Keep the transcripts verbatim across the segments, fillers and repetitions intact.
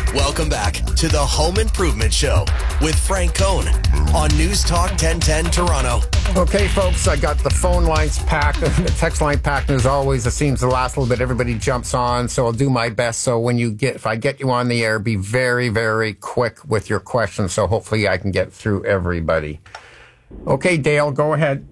Welcome back to the Home Improvement Show with Frank Cohn on News Talk ten ten Toronto. Okay, folks, I got the phone lines packed, the text line packed, and as always, it seems to last a little bit. Everybody jumps on, so I'll do my best. So when you get, if I get you on the air, be very, very quick with your questions. So hopefully I can get through everybody. Okay, Dale, go ahead.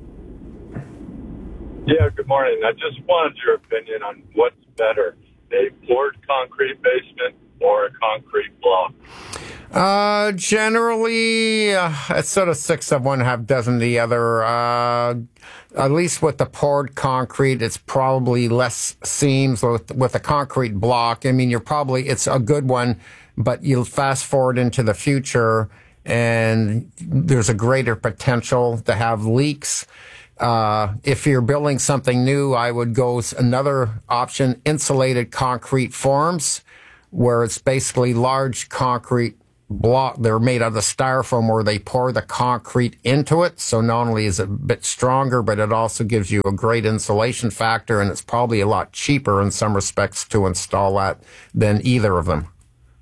Yeah, good morning. I just wanted your opinion on what's better, a poured concrete basement or a concrete block. Uh, generally, uh, it's sort of six of one, half dozen the other. Uh, at least with the poured concrete, it's probably less seams. With, with a concrete block, I mean, you're probably, it's a good one, but you'll fast forward into the future and there's a greater potential to have leaks. Uh, if you're building something new, I would go another option, insulated concrete forms, where it's basically large concrete block. They're made out of styrofoam where they pour the concrete into it. So not only is it a bit stronger, but it also gives you a great insulation factor, and it's probably a lot cheaper in some respects to install that than either of them.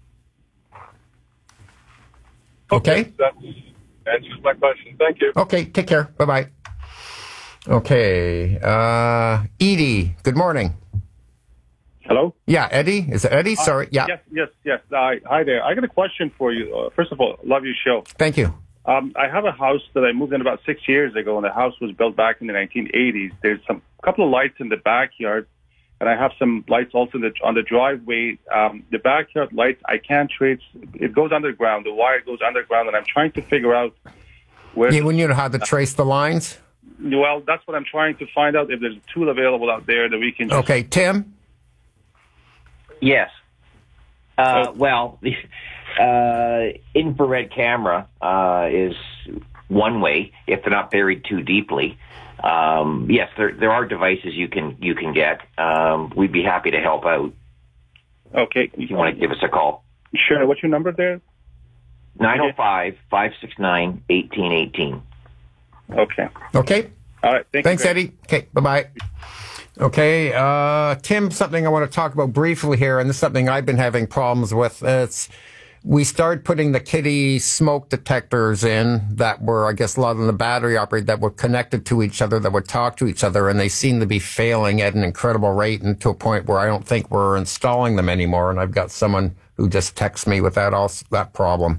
Okay? okay that answers my question. Thank you. Okay, take care. Bye-bye. Okay, uh, Edie, good morning. Hello? Yeah, Eddie? Is it Eddie? Uh, Sorry, yeah. Yes, yes, yes. Uh, hi there. I got a question for you. Uh, first of all, love your show. Thank you. Um, I have a house that I moved in about six years ago, and the house was built back in the nineteen eighties. There's some couple of lights in the backyard, and I have some lights also in the, on the driveway. Um, the backyard lights, I can't trace. It goes underground. The wire goes underground, and I'm trying to figure out where... You, you know how to trace the lines? Well, that's what I'm trying to find out, if there's a tool available out there that we can just... Okay, Tim? Yes. Uh, well, uh, infrared camera uh, is one way if they're not buried too deeply. Um, yes, there there are devices you can you can get. Um, we'd be happy to help out. Okay. If you want to give us a call. Sure. What's your number there? nine oh five, five six nine, one eight one eight. Okay. Okay. All right. Thank Thanks, you. Eddie. Okay, bye-bye. Okay, uh, Tim, something I want to talk about briefly here, and this is something I've been having problems with. It's, we started putting the kiddie smoke detectors in that were, I guess, a lot of the battery operated that were connected to each other, that would talk to each other, and they seem to be failing at an incredible rate, and to a point where I don't think we're installing them anymore, and I've got someone who just texts me with that also, that problem.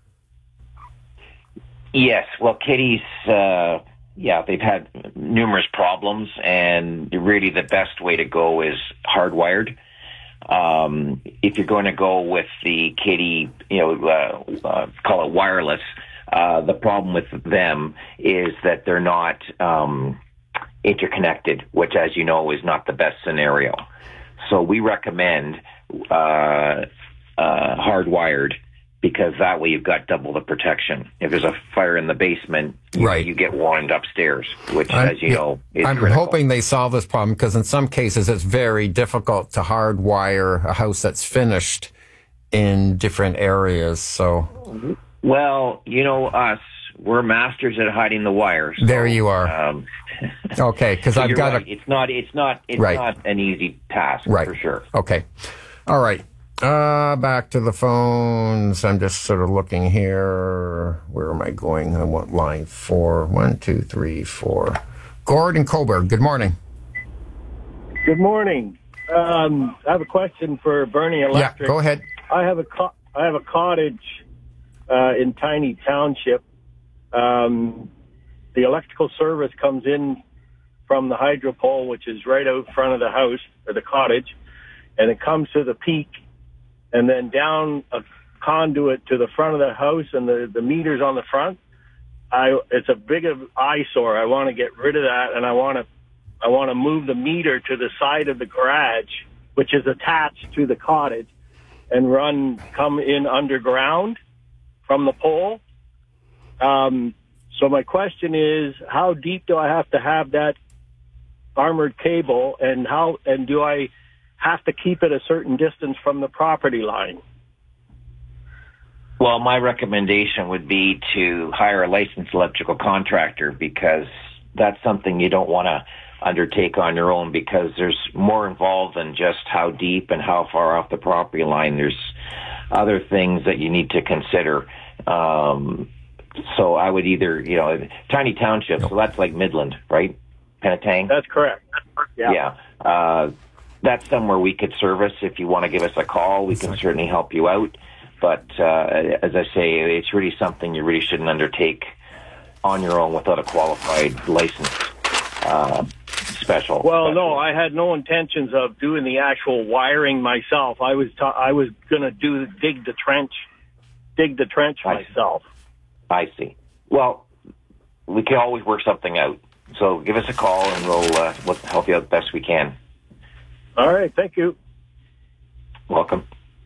Yes, well, kitties... Uh Yeah, they've had numerous problems, and really the best way to go is hardwired. Um, if you're going to go with the Kitty, you know, uh, uh, call it wireless, uh, the problem with them is that they're not um, interconnected, which, as you know, is not the best scenario. So we recommend uh, uh, hardwired, because that way you've got double the protection. If there's a fire in the basement, you, right. you get warned upstairs, which, I'm, as you know, is I'm critical. hoping they solve this problem, because in some cases it's very difficult to hardwire a house that's finished in different areas. So, well, you know us, we're masters at hiding the wires. There so, you are. Um, okay, because so I've you're got right. a. It's not. It's not. It's right. not an easy task, right. for sure. Okay. All right. Uh, back to the phones. I'm just sort of looking here. Where am I going? I want line four. One, two, three, four. Gordon Coburg, good morning. Good morning. Um, I have a question for Bernie Electric. Yeah, go ahead. I have a co- I have a cottage uh, in Tiny Township. Um, the electrical service comes in from the hydro pole, which is right out front of the house or the cottage, and it comes to the peak, and then down a conduit to the front of the house, and the, the meters on the front. I it's a big of eyesore. I want to get rid of that, and I want to I want to move the meter to the side of the garage, which is attached to the cottage, and run come in underground from the pole. Um, so my question is, how deep do I have to have that armored cable, and how and do I have to keep it a certain distance from the property line? Well, my recommendation would be to hire a licensed electrical contractor, because that's something you don't want to undertake on your own, because there's more involved than just how deep and how far off the property line. There's other things that you need to consider. Um, so I would either, you know, tiny township, so that's like Midland, right? Penetang? That's correct. Yeah. Yeah. Uh, that's somewhere we could service. If you want to give us a call, we can certainly help you out. But uh, as I say, it's really something you really shouldn't undertake on your own without a qualified license uh, special. Well, no, I had no intentions of doing the actual wiring myself. I was ta- I was going to do dig the trench, dig the trench I myself. See. I see. Well, we can always work something out. So give us a call, and we'll, uh, we'll help you out the best we can. All right, thank you. Welcome.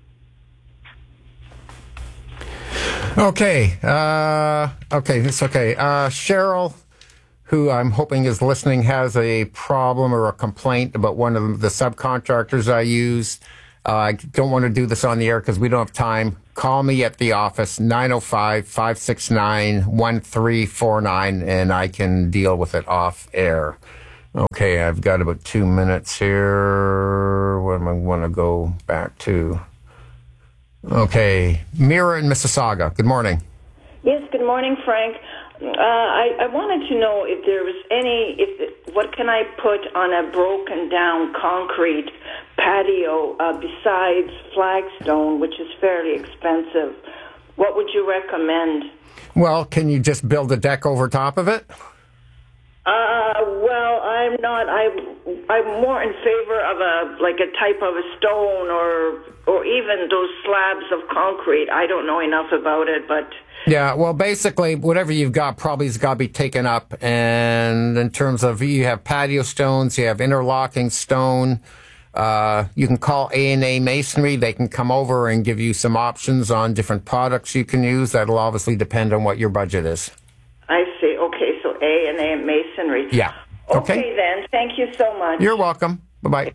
Okay. Uh, okay, it's okay. Uh, Cheryl, who I'm hoping is listening, has a problem or a complaint about one of the subcontractors I use. Uh, I don't want to do this on the air because we don't have time. Call me at the office, nine oh five, five six nine, one three four nine, and I can deal with it off air. Okay, I've got about two minutes here. What am I want to go back to? Okay, Mira in Mississauga. Good morning. Yes, good morning, Frank. Uh, I, I wanted to know if there was any, if what can I put on a broken down concrete patio uh, besides flagstone, which is fairly expensive? What would you recommend? Well, can you just build a deck over top of it? Uh, well, I'm not. I'm I'm more in favor of a like a type of a stone or or even those slabs of concrete. I don't know enough about it, but. Yeah, well, basically, whatever you've got probably has got to be taken up. And in terms of, you have patio stones, you have interlocking stone. Uh, you can call A and A Masonry. They can come over and give you some options on different products you can use. That'll obviously depend on what your budget is. I see. Okay, so A and A Masonry. Yeah. Okay. Okay, then. Thank you so much. You're welcome. Bye-bye.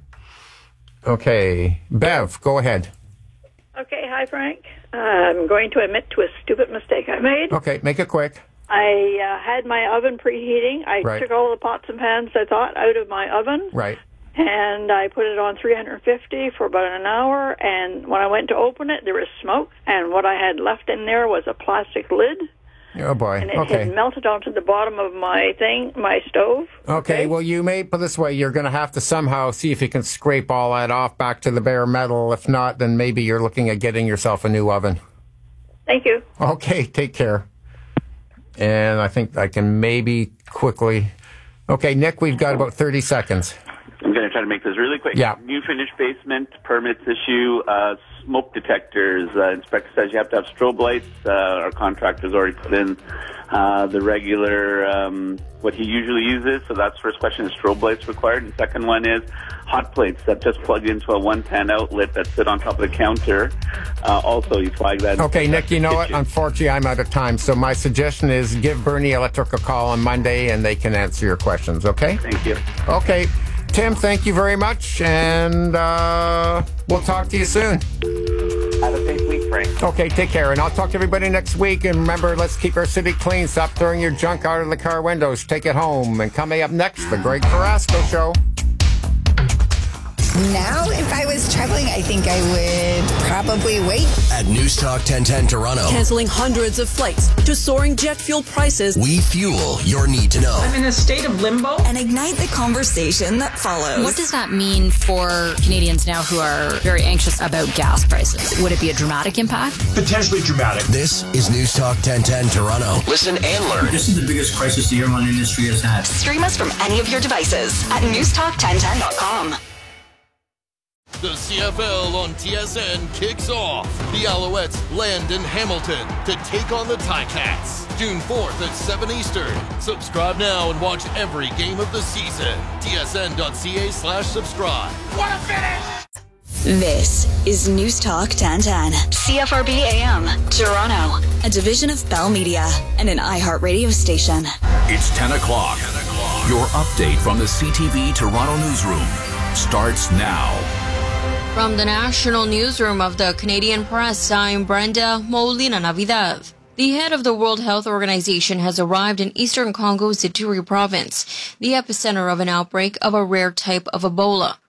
Okay. Bev, go ahead. Okay, hi, Frank. Uh, I'm going to admit to a stupid mistake I made. Okay, make it quick. I uh, had my oven preheating. I Right. took all the pots and pans I thought out of my oven. Right. And I put it on three hundred fifty for about an hour. And when I went to open it, there was smoke. And what I had left in there was a plastic lid. Oh, boy. And it Okay. had melted onto the bottom of my thing, my stove. Okay, well, you may put this way. You're going to have to somehow see if you can scrape all that off back to the bare metal. If not, then maybe you're looking at getting yourself a new oven. Thank you. Okay, take care. And I think I can maybe quickly. Okay, Nick, we've got about thirty seconds. I'm going to try to make this really quick. Yeah. New finished basement, permits issue, uh, smoke detectors. Uh, inspector says you have to have strobe lights. Uh, our contractor's already put in uh, the regular, um, what he usually uses. So that's first question, is strobe lights required? And second one is hot plates that just plug into a one-pan outlet that sit on top of the counter. Uh, also, you flag that. Okay, Nick, you know what? kitchen. Unfortunately, I'm out of time. So my suggestion is give Bernie Electric a call on Monday, and they can answer your questions, okay? Thank you. Okay. Tim, thank you very much, and uh, we'll talk to you soon. Have a safe week, Frank. Okay, take care, and I'll talk to everybody next week. And remember, let's keep our city clean. Stop throwing your junk out of the car windows. Take it home. And coming up next, the Greg Carrasco Show. Now, if I was traveling, I think I would probably wait. At News Talk ten ten Toronto, Canceling hundreds of flights to soaring jet fuel prices. we fuel your need to know. I'm in a state of limbo. And ignite the conversation that follows. What does that mean for Canadians now who are very anxious about gas prices? Would it be a dramatic impact? Potentially dramatic. This is News Talk ten ten Toronto. Listen and learn. This is the biggest crisis the airline industry has had. Stream us from any of your devices at news talk ten ten dot com. The C F L on T S N kicks off. The Alouettes land in Hamilton to take on the Ticats. June fourth at seven Eastern. Subscribe now and watch every game of the season. T S N dot C A slash subscribe. What a finish! This is News Talk ten ten. C F R B A M, Toronto. A division of Bell Media and an iHeart radio station. It's ten o'clock. Your update from the C T V Toronto newsroom starts now. From the national newsroom of the Canadian Press, I'm Brenda Molina Navidad. The head of the World Health Organization has arrived in eastern Congo's Ituri province, the epicenter of an outbreak of a rare type of Ebola.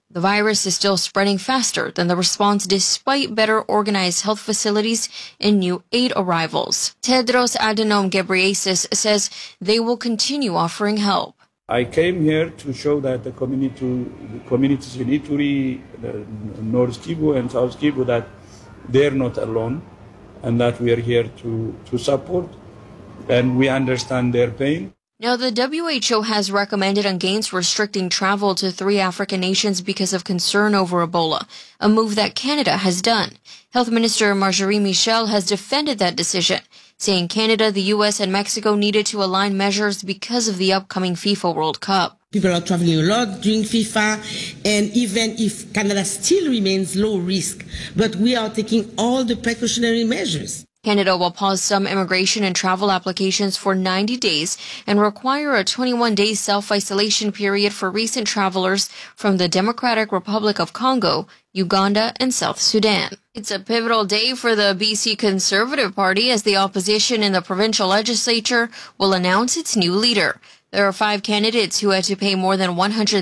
The virus is still spreading faster than the response despite better organized health facilities and new aid arrivals. Tedros Adhanom Ghebreyesus says they will continue offering help. I came here to show that the community, the communities in Ituri, North Kivu and South Kivu, that they're not alone and that we are here to, to support and we understand their pain. Now, the W H O has recommended against restricting travel to three African nations because of concern over Ebola, a move that Canada has done. Health Minister Marjorie Michel has defended that decision, saying Canada, the U S, and Mexico needed to align measures because of the upcoming FIFA World Cup. People are traveling a lot during FIFA, and even if Canada still remains low risk, but we are taking all the precautionary measures. Canada will pause some immigration and travel applications for ninety days and require a twenty-one day self-isolation period for recent travelers from the Democratic Republic of Congo, Uganda, and South Sudan. It's a pivotal day for the B C Conservative Party as the opposition in the provincial legislature will announce its new leader. There are five candidates who had to pay more than one hundred